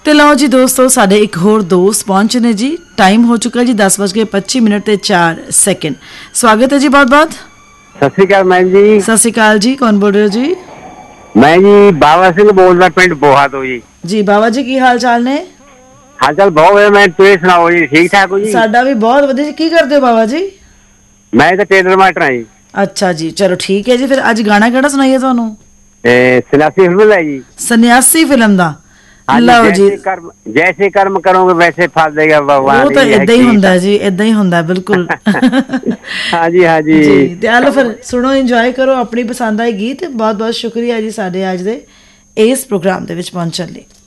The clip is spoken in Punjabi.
ਤੇ ਲਓ ਜੀ ਦੋਸਤੋ, ਸਾਡੇ ਇੱਕ ਹੋਰ ਦੋਸਤ ਪਹੁੰਚੇ ਨੇ ਜੀ। ਟਾਈਮ ਹੋ ਚੁੱਕਾ ਜੀ 10:25 ਤੇ 4 ਸੈਕਿੰਡ। ਸਵਾਗਤ ਹੈ ਜੀ ਬਹੁਤ ਬਹੁਤ। ਸਤਿ ਸ਼੍ਰੀ ਅਕਾਲ ਮੈਮ ਜੀ। ਸਤਿ ਸ਼੍ਰੀ ਅਕਾਲ ਜੀ, ਕੌਣ ਬੋਲ ਰਹੇ ਹੋ ਜੀ? ਮੈਂ ਜੀ ਬਾਬਾ ਸਿੰਘ ਬੋਲਦਾ, ਪਿੰਡ ਬੋਹਾ ਤੋਂ ਜੀ। ਜੀ ਬਾਬਾ ਜੀ, ਕੀ ਹਾਲ ਚਾਲ ਨੇ? ਹਾਲ ਚਾਲ ਬਹੁਤ ਵਧੀਆ। ਮੈਂ ਤੁਸੀਂ ਸੁਣਾਓ ਜੀ, ਠੀਕ ਠਾਕ ਹੋ ਜੀ? ਸਾਡਾ ਵੀ ਬਹੁਤ ਵਧੀਆ ਜੀ। ਕੀ ਕਰਦੇ ਹੋ ਬਾਬਾ ਜੀ? ਮੈਂ ਤਾਂ ਟੇਲਰ ਮਾਸਟਰ ਹਾਂ ਜੀ। ਅੱਛਾ ਜੀ, ਚਲੋ ਠੀਕ ਹੈ ਜੀ। ਫਿਰ ਅੱਜ ਗਾਣਾ ਕਿਹੜਾ ਸੁਣਾਈਏ ਤੁਹਾਨੂੰ? ਸਨਾਸੀ ਫਿਲਮ ਹੈ ਜੀ। ਸੰਨਿਆਸੀ ਫਿਲਮ ਦਾ। ਲਓ ਜੀ, ਜੈਸੇ ਕਰਮ ਕਰੋਗੇ ਵੈਸੇ ਫਲ ਦੇਗਾ ਭਗਵਾਨ। ਉਹ ਤਾਂ ਏਦਾਂ ਹੀ ਹੁੰਦਾ ਜੀ, ਏਦਾਂ ਹੀ ਹੁੰਦਾ ਬਿਲਕੁਲ। ਹਾਂਜੀ ਹਾਂਜੀ ਜੀ, ਤੇ ਆਲੋ ਫਿਰ ਸੁਣੋ, ਇੰਜੋਏ ਕਰੋ ਆਪਣੀ ਪਸੰਦ ਆਏ ਗੀਤ। ਬਹੁਤ ਬਹੁਤ ਸ਼ੁਕਰੀਆ ਜੀ ਸਾਡੇ ਅੱਜ ਦੇ ਇਸ ਪ੍ਰੋਗਰਾਮ ਦੇ ਵਿੱਚ ਪਹੁੰਚਣ ਲਈ।